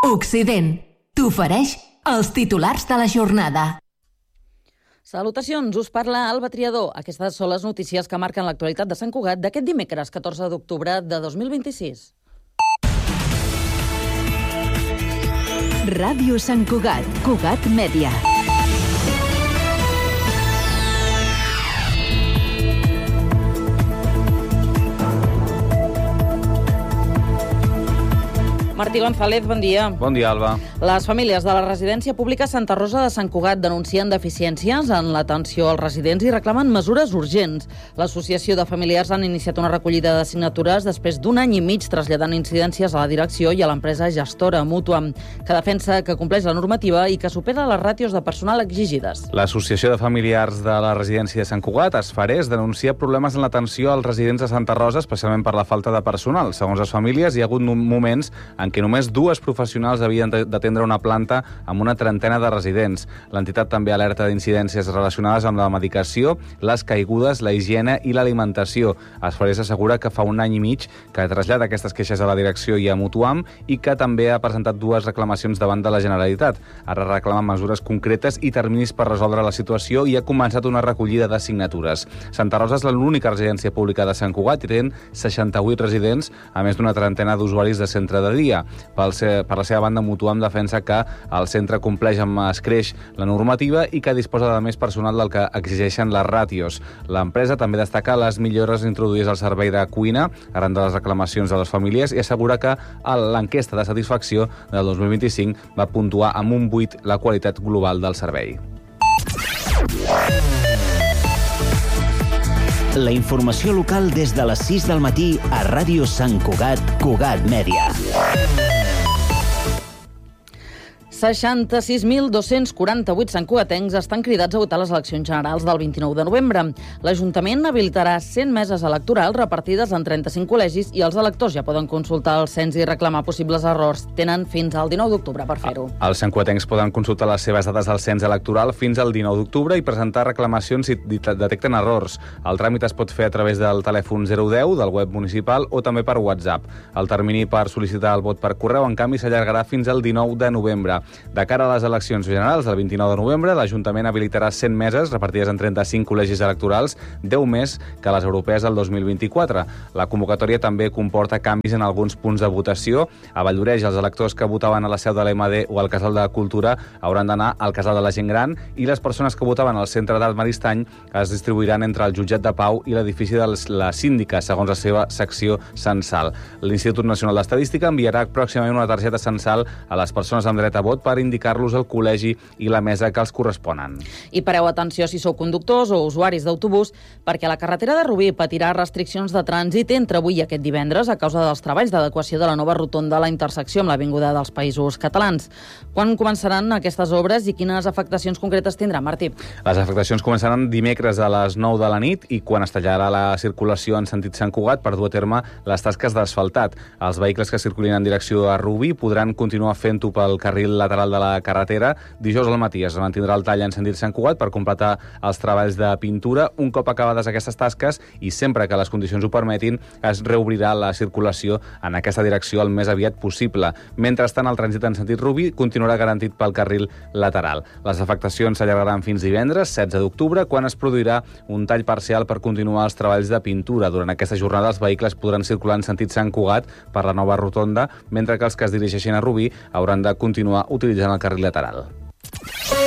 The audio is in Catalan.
Occident t'ofereix els titulars de la jornada. Salutacions, us parla Alba Triador. Aquestes són les notícies que marquen l'actualitat de Sant Cugat d'aquest dimecres 14 d'octubre de 2026. Ràdio Sant Cugat, Cugat Mèdia. Martí González, bon dia. Bon dia, Alba. Les famílies de la residència pública Santa Rosa de Sant Cugat denuncien deficiències en l'atenció als residents i reclamen mesures urgents. L'Associació de Familiars han iniciat una recollida de signatures després d'un any i mig traslladant incidències a la direcció i a l'empresa gestora Mútua, que defensa que compleix la normativa i que supera les ràtios de personal exigides. L'Associació de Familiars de la residència de Sant Cugat, Asfarés, denuncia problemes en l'atenció als residents de Santa Rosa, especialment per la falta de personal. Segons les famílies, hi ha hagut moments en què només dues professionals havien d'atendre una planta amb una trentena de residents. L'entitat també alerta d'incidències relacionades amb la medicació, les caigudes, la higiene i l'alimentació. Asfarés assegura que fa un any i mig que trasllada aquestes queixes a la direcció i a Mutuam i que també ha presentat dues reclamacions davant de la Generalitat. Ara reclama mesures concretes i terminis per resoldre la situació i ha començat una recollida de signatures. Santa Rosa és l'única residència pública de Sant Cugat i té 68 residents, a més d'una trentena d'usuaris de centre de dia. Per la seva banda, Mutuam defensa que el centre compleix amb escreix la normativa i que disposa de més personal del que exigeixen les ràtios. L'empresa també destaca les millores introduïdes al servei de cuina arran de les reclamacions de les famílies i assegura que l'enquesta de satisfacció del 2025 va puntuar amb un 8 la qualitat global del servei. La informació local des de les 6 del matí a Ràdio Sant Cugat, Cugat Mèdia. 66.248 santcugatencs estan cridats a votar les eleccions generals del 29 de novembre. L'Ajuntament habilitarà 100 meses electorals repartides en 35 col·legis i els electors ja poden consultar el cens i reclamar possibles errors. Tenen fins al 19 d'octubre per fer-ho. Els santcugatencs poden consultar les seves dades del cens electoral fins al 19 d'octubre i presentar reclamacions si detecten errors. El tràmit es pot fer a través del telèfon 010 del web municipal o també per WhatsApp. El termini per sol·licitar el vot per correu, en canvi, s'allargarà fins al 19 de novembre. De cara a les eleccions generals del 29 de novembre, l'Ajuntament habilitarà 100 meses repartides en 35 col·legis electorals, 10 més que les europees del 2024. La convocatòria també comporta canvis en alguns punts de votació. A Valldoreix, els electors que votaven a la seu de l'EMD o al Casal de Cultura hauran d'anar al Casal de la Gent Gran i les persones que votaven al Centre d'Art Maristany es distribuiran entre el Jutjat de Pau i l'edifici de la Síndica, segons la seva secció censal. L'Institut Nacional d'Estadística enviarà pròximament una targeta censal a les persones amb dret a vot per indicar-los el col·legi i la mesa que els corresponen. I pareu atenció si sou conductors o usuaris d'autobús, perquè la carretera de Rubí patirà restriccions de trànsit entre avui i aquest divendres a causa dels treballs d'adequació de la nova rotonda a la intersecció amb l'Avinguda dels Països Catalans. Quan començaran aquestes obres i quines afectacions concretes tindrà, Martí? Les afectacions començaran dimecres a les 9 de la nit i quan es tallarà la circulació en sentit Sant Cugat per dur a terme les tasques d'asfaltat. Els vehicles que circulin en direcció a Rubí podran continuar fent-ho pel carril lateral de la carretera. Dijous al matí es mantindrà el tall en sentit Sant Cugat per completar els treballs de pintura. Un cop acabades aquestes tasques i sempre que les condicions ho permetin, es reobrirà la circulació en aquesta direcció el més aviat possible. Mentrestant, el trànsit en sentit Rubí continuarà garantit pel carril lateral. Les afectacions s'allargaran fins divendres, 16 d'octubre, quan es produirà un tall parcial per continuar els treballs de pintura. Durant aquesta jornada, els vehicles podran circular en sentit Sant Cugat per la nova rotonda, mentre que els que es dirigeixin a Rubí hauran de continuar utilitzant el carril lateral.